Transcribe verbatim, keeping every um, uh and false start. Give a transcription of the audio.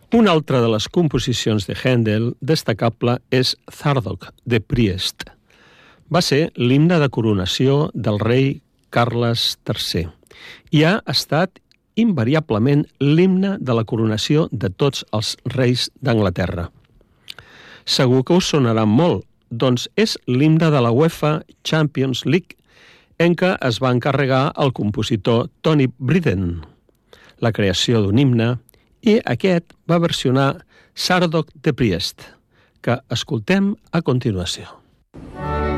Una altra de les composicions de Händel destacable és Zardoz, de Priest. Va ser l'himne de coronació del rei Carles tercer i ha estat invariablement l'himne de la coronació de tots els reis d'Anglaterra. Segur que us sonarà molt, doncs és l'himne de la UEFA Champions League, en què es va encarregar el compositor Tony Britten la creació d'un himne, i aquest va versionar Zardoz de Priest, que escoltem a continuació.